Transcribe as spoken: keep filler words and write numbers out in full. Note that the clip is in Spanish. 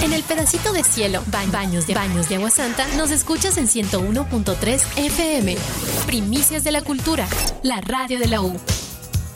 En el pedacito de cielo, ba- baños de baños de Agua Santa, nos escuchas en ciento uno punto tres F M. Primicias de la cultura, la radio de la U.